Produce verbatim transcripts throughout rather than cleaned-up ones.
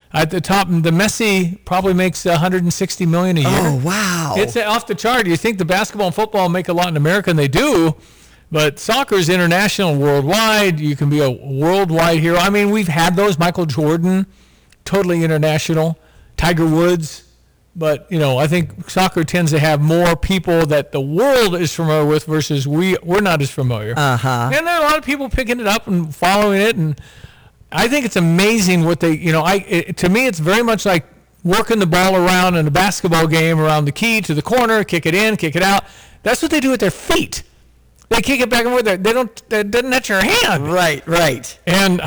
At the top, the Messi probably makes one hundred sixty million dollars a year. Oh, wow. It's off the chart. You think the basketball and football make a lot in America, and they do, but soccer is international, worldwide. You can be a worldwide hero. I mean, we've had those. Michael Jordan, totally international. Tiger Woods. But, you know, I think soccer tends to have more people that the world is familiar with versus we, we're not as familiar. Uh-huh. And there are a lot of people picking it up and following it, and I think it's amazing what they, you know, I it, to me it's very much like working the ball around in a basketball game around the key to the corner, kick it in, kick it out. That's what they do with their feet. They kick it back and forth. They don't, it doesn't touch your hand. Right, right. And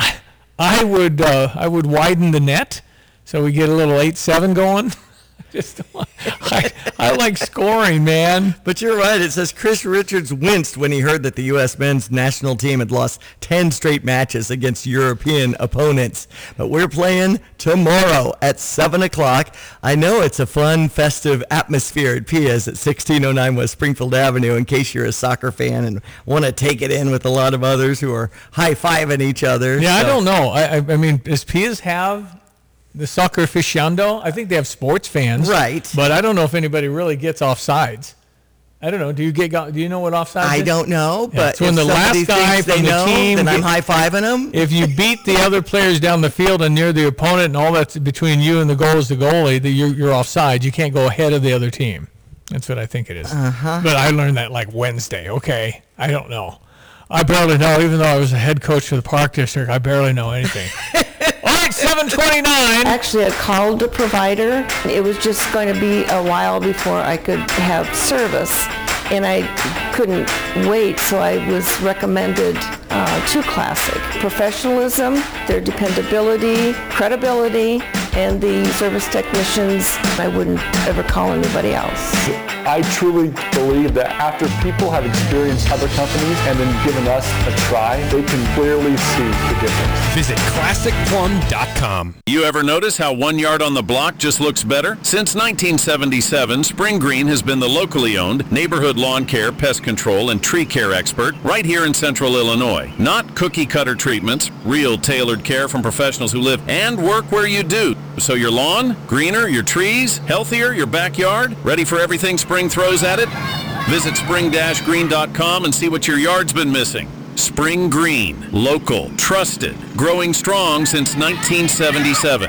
I would, uh, I would widen the net so we get a little eight seven going. Just, I, I like scoring, man. But you're right. It says Chris Richards winced when he heard that the U S men's national team had lost ten straight matches against European opponents. But we're playing tomorrow at seven o'clock. I know it's a fun, festive atmosphere at Pia's at sixteen oh nine West Springfield Avenue, in case you're a soccer fan and want to take it in with a lot of others who are high-fiving each other. Yeah, so. I don't know. I, I, I mean, does Pia's have the soccer aficionado? I think they have sports fans, right? But I don't know if anybody really gets offsides. I don't know. Do you get? Do you know what offsides? I is? don't know, Yeah, but it's when if the last guy they from the know, team, then I'm get- high fiving them. If you beat the other players down the field and near the opponent, and all that's between you and the goal is the goalie, that you're, you're offside. You can't go ahead of the other team. That's what I think it is. Uh-huh. But I learned that like Wednesday. Okay, I don't know. I barely know. Even though I was a head coach for the Park District, I barely know anything. All right, seven twenty-nine. Actually, I called the provider. It was just going to be a while before I could have service, and I couldn't wait, so I was recommended uh, to Classic. Professionalism, their dependability, credibility, and the service technicians, I wouldn't ever call anybody else. I truly believe that after people have experienced other companies and then given us a try, they can clearly see the difference. Visit classic plum dot com. You ever notice how one yard on the block just looks better? Since nineteen seventy-seven, Spring Green has been the locally owned neighborhood lawn care, pest control, and tree care expert right here in central Illinois. Not cookie-cutter treatments, real tailored care from professionals who live and work where you do. So your lawn, greener, your trees, healthier, your backyard, ready for everything spring throws at it? Visit spring dash green dot com and see what your yard's been missing. Spring Green, local, trusted, growing strong since nineteen seventy-seven.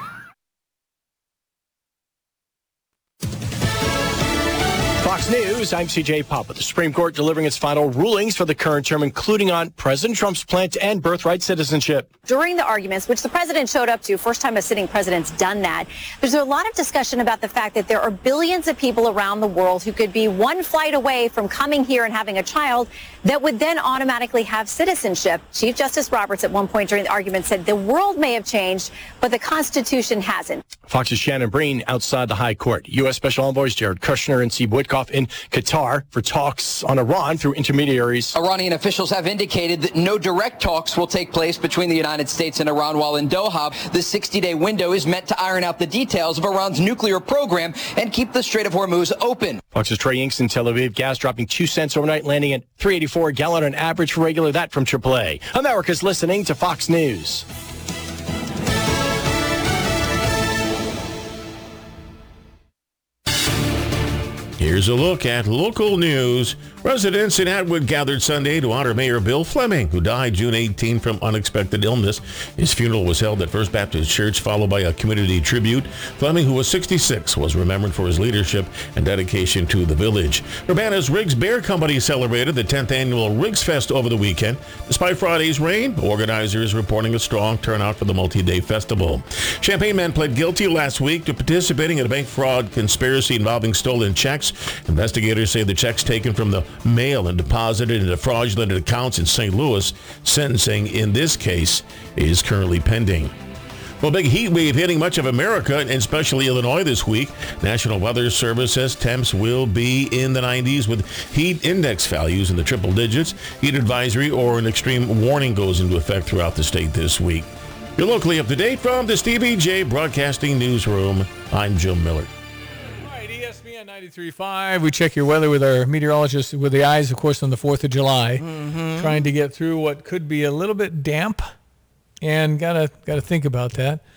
Fox News, I'm C J Papa. The Supreme Court delivering its final rulings for the current term, including on President Trump's plan to end birthright citizenship. During the arguments, which the president showed up to, first time a sitting president's done that, there's a lot of discussion about the fact that there are billions of people around the world who could be one flight away from coming here and having a child that would then automatically have citizenship. Chief Justice Roberts at one point during the argument said the world may have changed, but the Constitution hasn't. Fox's Shannon Breen outside the High Court. U S Special Envoys Jared Kushner and Steve Witkoff in Qatar for talks on Iran through intermediaries. Iranian officials have indicated that no direct talks will take place between the United States and Iran, while in Doha, the sixty-day window is meant to iron out the details of Iran's nuclear program and keep the Strait of Hormuz open. Fox's Trey Inks in Tel Aviv. Gas dropping two cents overnight, landing at three eighty-four a gallon on average for regular. That from triple A. America's listening to Fox News. Here's a look at local news. Residents in Atwood gathered Sunday to honor Mayor Bill Fleming, who died June eighteenth from unexpected illness. His funeral was held at First Baptist Church, followed by a community tribute. Fleming, who was sixty-six, was remembered for his leadership and dedication to the village. Urbana's Riggs Beer Company celebrated the tenth annual Riggs Fest over the weekend. Despite Friday's rain, organizers reporting a strong turnout for the multi-day festival. Champaign man pled guilty last week to participating in a bank fraud conspiracy involving stolen checks. Investigators say the checks taken from the mail and deposited into fraudulent accounts in Saint Louis. Sentencing in this case is currently pending. Well, big heat wave hitting much of America, and especially Illinois this week. National Weather Service says temps will be in the nineties with heat index values in the triple digits. Heat advisory or an extreme warning goes into effect throughout the state this week. You're locally up to date from the Stevie J Broadcasting Newsroom. I'm Jim Miller. ninety-three point five. We check your weather with our meteorologist with the eyes, of course, on the fourth of July. Mm-hmm. Trying to get through what could be a little bit damp, and gotta gotta think about that.